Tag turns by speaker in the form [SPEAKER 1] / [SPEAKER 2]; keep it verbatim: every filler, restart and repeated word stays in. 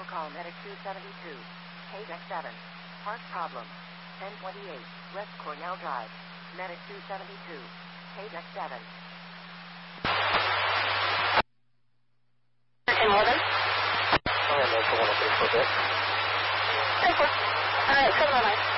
[SPEAKER 1] vehicle call Medic two seventy-two. K deck seven. Park problem. ten twenty-eight. West Cornell Drive. Medic two seventy-two. K deck seven.
[SPEAKER 2] ten eleven.
[SPEAKER 3] Oh, no, for one oh three, four bit.
[SPEAKER 2] ten four. Alright, seven oh nine.